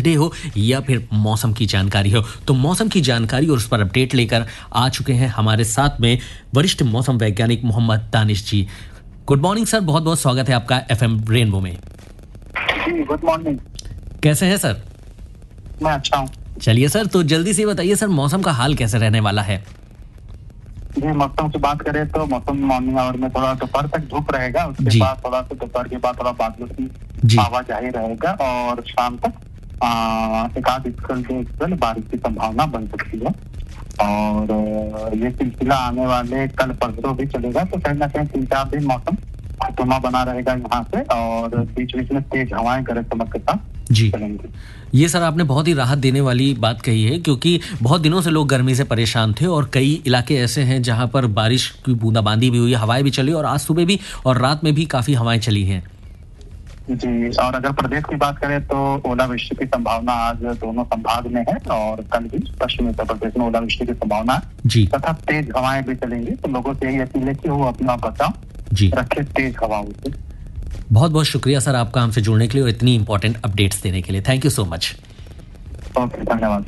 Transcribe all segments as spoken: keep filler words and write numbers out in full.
Holiday हो या फिर मौसम की जानकारी हो। तो मौसम की जानकारी और उस पर अपडेट लेकर आ चुके हैं हमारे साथ में वरिष्ठ मौसम वैज्ञानिक मोहम्मद दानिश जी। गुड मॉर्निंग सर, बहुत बहुत स्वागत है आपका एफएम रेनबो में। Good morning. कैसे हैं सर? मैं अच्छा हूँ। चलिए सर, तो जल्दी से बताइए सर, मौसम का हाल कैसे रहने वाला है? जी, मौसम की बात करें तो मौसम मॉर्निंग आवर में थोड़ा दोपहर तक धूप रहेगा, उसके बाद थोड़ा सा दोपहर के बाद थोड़ा बादलों की आवाजाही रहेगा और शाम तक एक आध स्कल बारिश की संभावना बन सकती है। और ये सिलसिला आने वाले कल परसों भी चलेगा, तो कहीं ना कहीं तीन चार दिन मौसम खुशनुमा बना रहेगा यहाँ से, और बीच बीच में तेज हवाएं गरज चमक के साथ जी चलेंगी। ये सर आपने बहुत ही राहत देने वाली बात कही है, क्योंकि बहुत दिनों से लोग गर्मी से परेशान थे और कई इलाके ऐसे हैं जहां पर बारिश की बूंदाबांदी भी हुई, हवाएं भी चली और आज सुबह भी और रात में भी काफी हवाएं चली हैं। जी, और अगर प्रदेश की बात करें तो ओलावृष्टि की संभावना आज दोनों संभाग में है, और कल भी पश्चिमी उत्तर प्रदेश में ओलावृष्टि की संभावना है तथा तेज हवाएं भी चलेंगी। तो लोगों से यही अपील है कि वो अपना बचाव रखे तेज हवाओं से। बहुत बहुत शुक्रिया सर आपका हमसे जुड़ने के लिए और इतनी इंपॉर्टेंट अपडेट्स देने के लिए। Thank you so much. Okay, धन्यवाद।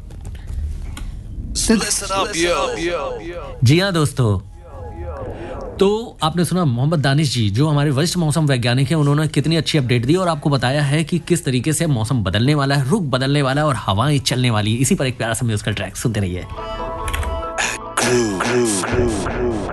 जी हाँ दोस्तों, तो आपने सुना मोहम्मद दानिश जी जो हमारे वरिष्ठ मौसम वैज्ञानिक हैं, उन्होंने कितनी अच्छी अपडेट दी और आपको बताया है कि किस तरीके से मौसम बदलने वाला है, रुख बदलने वाला है और हवाएं चलने वाली है। इसी पर एक प्यारा सा म्यूजिकल ट्रैक सुनते रहिए।